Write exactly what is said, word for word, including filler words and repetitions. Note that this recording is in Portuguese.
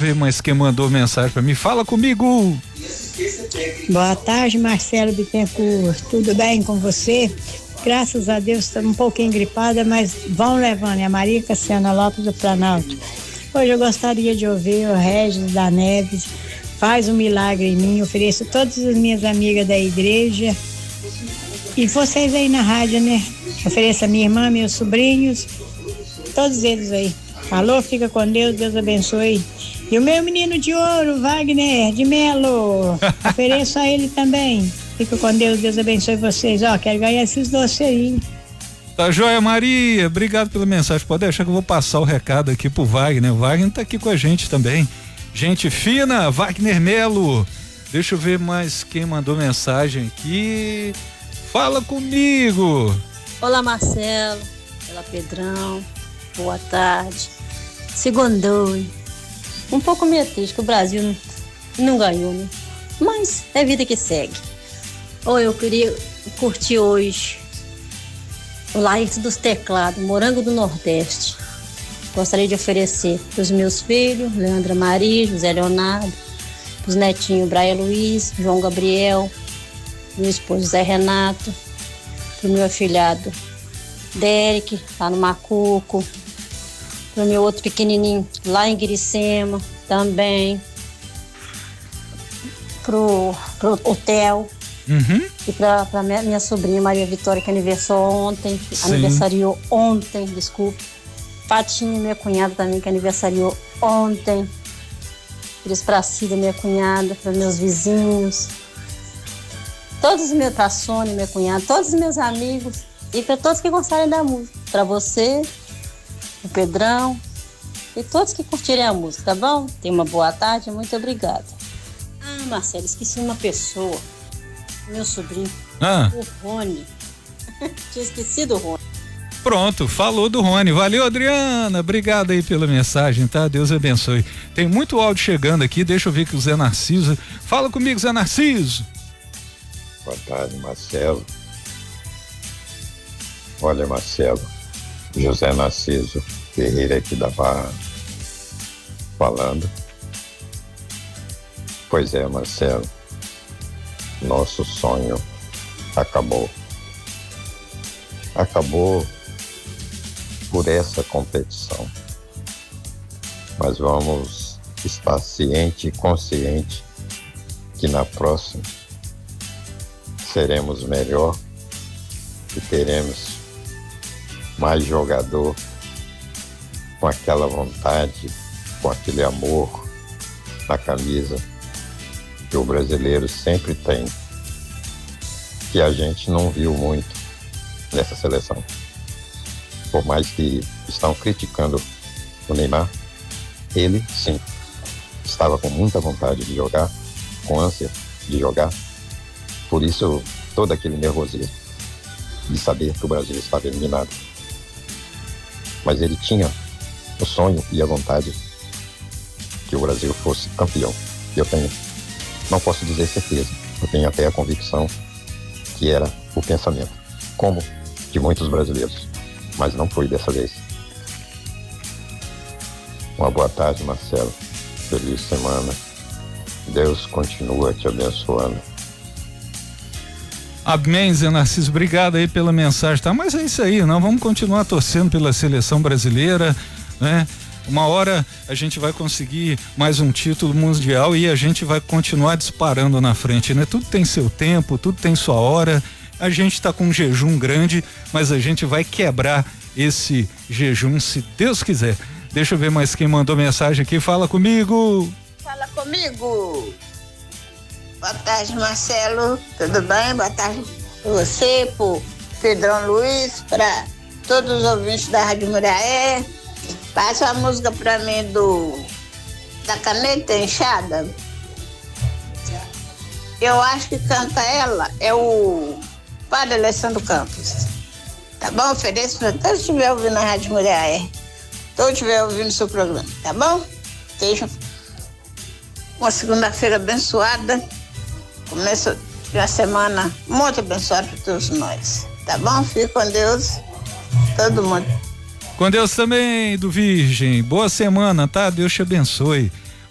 ver mais quem mandou mensagem para mim. Fala comigo. Boa tarde, Marcelo Bittencourt. Tudo bem com você? Graças a Deus, estou um pouquinho gripada, mas vão levando. É a Maria Cassiana Lopes do Planalto. Hoje eu gostaria de ouvir o Regis da Neves. Faz um milagre em mim. Ofereço todas as minhas amigas da igreja. E vocês aí na rádio, né? Ofereço a minha irmã, meus sobrinhos, todos eles aí. Alô, fica com Deus, Deus abençoe. E o meu menino de ouro, Wagner de Melo, ofereço a ele também. Fica com Deus, Deus abençoe vocês. Ó, quero ganhar esses doces aí. Tá joia, Maria, obrigado pela mensagem. Pode deixar que eu vou passar o recado aqui pro Wagner. O Wagner tá aqui com a gente também. Gente fina, Wagner Melo. Deixa eu ver mais quem mandou mensagem aqui. Fala comigo. Olá, Marcelo. Olá, Pedrão. Boa tarde. Segundou. Um pouco meio triste que o Brasil não, não ganhou, né? Mas é vida que segue. Ou eu queria curtir hoje o Laírto dos Teclados, Morango do Nordeste. Gostaria de oferecer para os meus filhos, Leandra Maria, José Leonardo, os netinhos Braia Luiz, João Gabriel, meu esposo Zé Renato, para o meu afilhado Derek, lá no Macuco, para o meu outro pequenininho lá em Guiricema também, pro, pro hotel. Uhum. E para minha, minha sobrinha Maria Vitória, que aniversariou ontem, Sim. aniversariou ontem, desculpe. Patinha, minha cunhada também, que aniversariou ontem. Cris Pracida, minha cunhada, para meus vizinhos. Todos os meus, pra Sônia, minha cunhada, todos os meus amigos e para todos que gostarem da música. Para você, o Pedrão e todos que curtirem a música, tá bom? Tenha uma boa tarde, muito obrigada. Ah, Marcelo, esqueci uma pessoa. Meu sobrinho, ah. o Rony. Tinha esquecido o Rony. Pronto, falou do Rony. Valeu, Adriana. Obrigado aí pela mensagem, tá? Deus abençoe. Tem muito áudio chegando aqui. Deixa eu ver que o Zé Narciso. Fala comigo, Zé Narciso. Boa tarde, Marcelo. Olha, Marcelo, José Narciso Ferreira aqui da Barra falando. Pois é, Marcelo, nosso sonho acabou. Acabou por essa competição. Mas vamos estar ciente e consciente que na próxima seremos melhor e teremos mais jogador com aquela vontade, com aquele amor na camisa que o brasileiro sempre tem, que a gente não viu muito nessa seleção. Por mais que estão criticando o Neymar, ele sim estava com muita vontade de jogar, com ânsia de jogar. Por isso todo aquele nervosismo de saber que o Brasil estava eliminado. Mas ele tinha o sonho e a vontade que o Brasil fosse campeão. E eu tenho, não posso dizer certeza, eu tenho até a convicção que era o pensamento, como de muitos brasileiros, mas não foi dessa vez. Uma boa tarde, Marcelo. Feliz semana. Deus continua te abençoando. Amém, Zé Narciso, obrigado aí pela mensagem, tá? Mas é isso aí, não, vamos continuar torcendo pela seleção brasileira, né? Uma hora a gente vai conseguir mais um título mundial e a gente vai continuar disparando na frente, né? Tudo tem seu tempo, tudo tem sua hora. A gente tá com um jejum grande, mas a gente vai quebrar esse jejum se Deus quiser. Deixa eu ver mais quem mandou mensagem aqui, fala comigo. Fala comigo. Boa tarde, Marcelo, tudo bem? Boa tarde para você, pro Pedrão Luiz, para todos os ouvintes da Rádio Muriaé. Passa a música para mim do da Caneta Inchada. Eu acho que canta ela, é o Padre Alessandro Campos. Tá bom? Ofereço para todos que estiver ouvindo a Rádio Muriaé. Todos estiver ouvindo o seu programa, tá bom? Seja uma segunda-feira abençoada. Começo de uma semana muito abençoada para todos nós. Tá bom? Fique com Deus, todo mundo. Com Deus também, do Virgem. Boa semana, tá? Deus te abençoe.